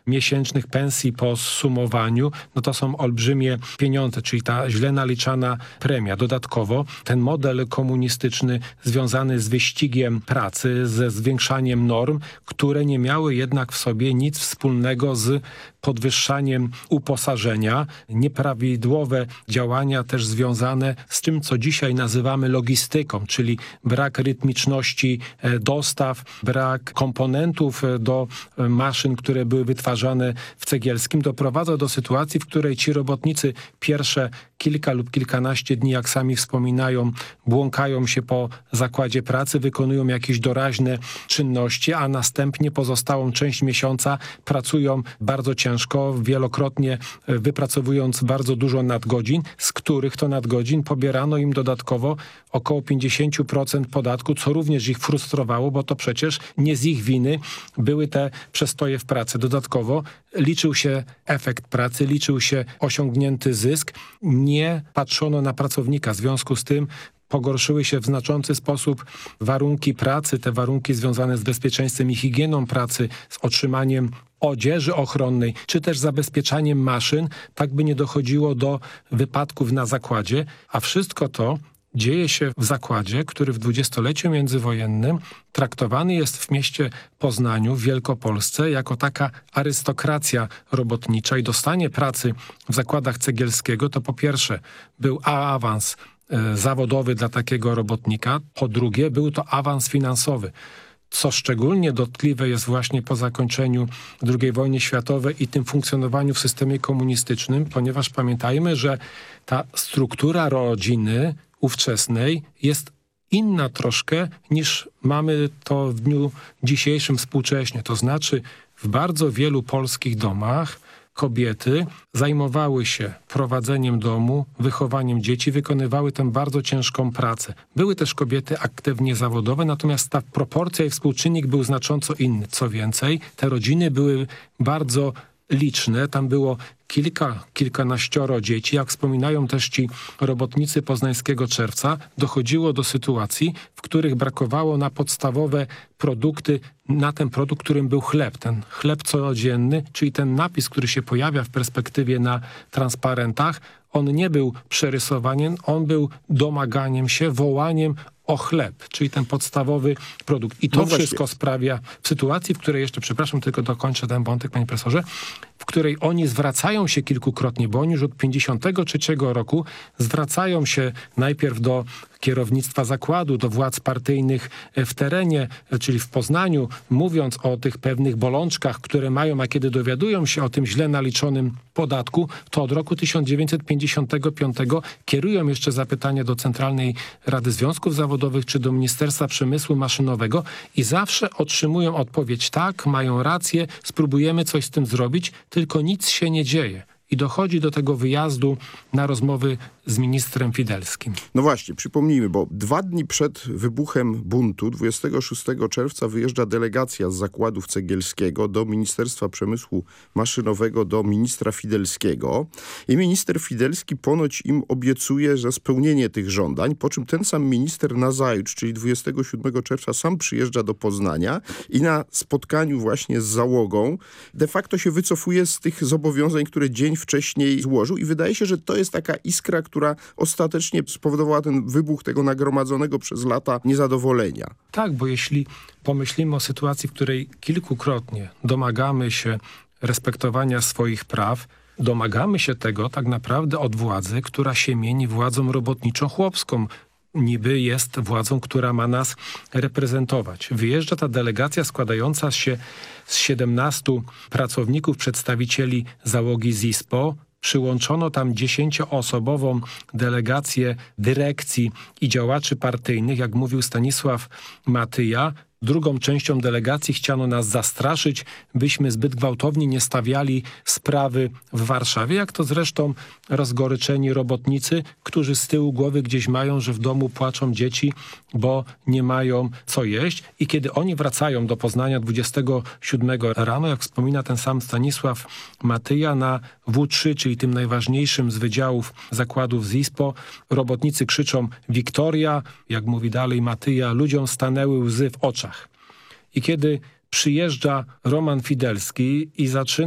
miesięcznych pensji po zsumowaniu, no to są olbrzymie pieniądze, czyli ta źle naliczana premia. Dodatkowo ten model komunistyczny związany z wyścigiem pracy, ze zwiększaniem norm, które nie miały jednak w sobie nic wspólnego z podwyższaniem uposażenia, nieprawidłowe działania też związane z tym, co dzisiaj nazywamy logistyką, czyli brak rytmiczności dostaw, brak komponentów do maszyn, które były wytwarzane w Cegielskim, doprowadza do sytuacji, w której ci robotnicy pierwsze kilka lub kilkanaście dni, jak sami wspominają, błąkają się po zakładzie pracy, wykonują jakieś doraźne czynności, a następnie pozostałą część miesiąca pracują bardzo ciężko, wielokrotnie wypracowując bardzo dużo nadgodzin, z których to nadgodzin pobierano im dodatkowo około 50% podatku, co również ich frustrowało, bo to przecież nie z ich winy były te przestoje w pracy. Dodatkowo liczył się efekt pracy, liczył się osiągnięty zysk. Nie patrzono na pracownika. W związku z tym pogorszyły się w znaczący sposób warunki pracy, te warunki związane z bezpieczeństwem i higieną pracy, z otrzymaniem odzieży ochronnej, czy też zabezpieczaniem maszyn, tak by nie dochodziło do wypadków na zakładzie, a wszystko to dzieje się w zakładzie, który w dwudziestoleciu międzywojennym traktowany jest w mieście Poznaniu, w Wielkopolsce, jako taka arystokracja robotnicza i dostanie pracy w zakładach Cegielskiego to po pierwsze był awans zawodowy dla takiego robotnika, po drugie był to awans finansowy. Co szczególnie dotkliwe jest właśnie po zakończeniu II wojny światowej i tym funkcjonowaniu w systemie komunistycznym, ponieważ pamiętajmy, że ta struktura rodziny ówczesnej jest inna troszkę niż mamy to w dniu dzisiejszym współcześnie. To znaczy w bardzo wielu polskich domach kobiety zajmowały się prowadzeniem domu, wychowaniem dzieci, wykonywały tę bardzo ciężką pracę. Były też kobiety aktywnie zawodowe, natomiast ta proporcja i współczynnik był znacząco inny. Co więcej, te rodziny były bardzo liczne, tam było kilkanaścioro dzieci. Jak wspominają też ci robotnicy Poznańskiego Czerwca, dochodziło do sytuacji, w których brakowało na podstawowe produkty, na ten produkt, którym był chleb. Ten chleb codzienny, czyli ten napis, który się pojawia w perspektywie na transparentach, on nie był przerysowaniem, on był domaganiem się, wołaniem o chleb, czyli ten podstawowy produkt. I to wszystko sprawia w sytuacji, w której jeszcze, przepraszam, tylko dokończę ten wątek, panie profesorze, w której oni zwracają się kilkukrotnie, bo oni już od 1953 roku zwracają się najpierw do kierownictwa zakładu, do władz partyjnych w terenie, czyli w Poznaniu, mówiąc o tych pewnych bolączkach, które mają, a kiedy dowiadują się o tym źle naliczonym podatku, to od roku 1955 kierują jeszcze zapytania do Centralnej Rady Związków Zawodowych czy do Ministerstwa Przemysłu Maszynowego i zawsze otrzymują odpowiedź: tak, mają rację, spróbujemy coś z tym zrobić, tylko nic się nie dzieje. I dochodzi do tego wyjazdu na rozmowy z ministrem Fidelskim. No właśnie, przypomnijmy, bo 2 dni przed wybuchem buntu, 26 czerwca, wyjeżdża delegacja z zakładów Cegielskiego do Ministerstwa Przemysłu Maszynowego, do ministra Fidelskiego. I minister Fidelski ponoć im obiecuje za spełnienie tych żądań, po czym ten sam minister nazajutrz, czyli 27 czerwca, sam przyjeżdża do Poznania i na spotkaniu właśnie z załogą de facto się wycofuje z tych zobowiązań, które dzień wcześniej złożył i wydaje się, że to jest taka iskra, która ostatecznie spowodowała ten wybuch tego nagromadzonego przez lata niezadowolenia. Tak, bo jeśli pomyślimy o sytuacji, w której kilkukrotnie domagamy się respektowania swoich praw, domagamy się tego tak naprawdę od władzy, która się mieni władzą robotniczo-chłopską. Niby jest władzą, która ma nas reprezentować. Wyjeżdża ta delegacja składająca się z 17 pracowników, przedstawicieli załogi ZISPO. Przyłączono tam 10-osobową delegację dyrekcji i działaczy partyjnych, jak mówił Stanisław Matyja. Drugą częścią delegacji chciano nas zastraszyć, byśmy zbyt gwałtownie nie stawiali sprawy w Warszawie, jak to zresztą rozgoryczeni robotnicy, którzy z tyłu głowy gdzieś mają, że w domu płaczą dzieci, bo nie mają co jeść. I kiedy oni wracają do Poznania 27 rano, jak wspomina ten sam Stanisław Matyja, na W3, czyli tym najważniejszym z wydziałów zakładów ZISPO, robotnicy krzyczą Wiktoria, jak mówi dalej Matyja, ludziom stanęły łzy w oczach. I kiedy przyjeżdża Roman Fidelski i zaczyna